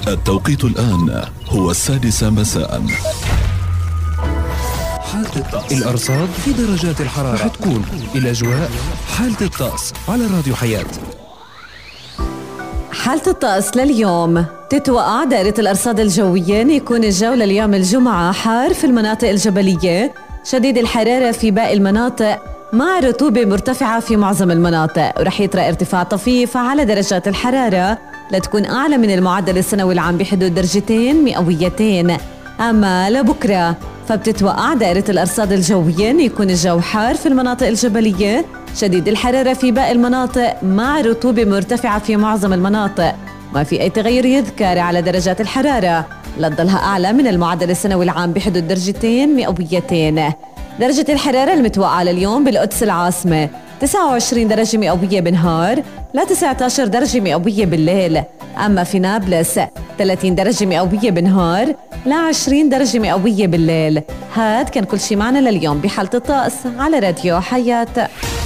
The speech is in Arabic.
التوقيت الآن هو 6 مساء. حالة الطقس، الأرصاد في درجات الحرارة رح تكون الأجواء. حالة الطقس على راديو حياة. حالة الطقس لليوم تتوقع دائرة الأرصاد الجوية أن يكون الجو لليوم الجمعة حار في المناطق الجبلية، شديد الحرارة في باقي المناطق مع رطوبة مرتفعة في معظم المناطق، ورح يطرأ ارتفاع طفيف على درجات الحرارة لتكون أعلى من المعدل السنوي العام بحدود درجتين مئويتين. أما لبكرة فبتتوقع دائرة الأرصاد الجوية أن يكون الجو حار في المناطق الجبلية، شديد الحرارة في باقي المناطق مع رطوبة مرتفعة في معظم المناطق، ما في أي تغير يذكر على درجات الحرارة لتضلها أعلى من المعدل السنوي العام بحدود درجتين مئويتين. درجة الحرارة المتوقعة لليوم بالقدس العاصمة 29 درجة مئوية بالنهار ل 19 درجة مئوية بالليل، أما في نابلس 30 درجة مئوية بالنهار ل 20 درجة مئوية بالليل. هاد كان كل شي معنا لليوم بحالة الطقس على راديو حياة.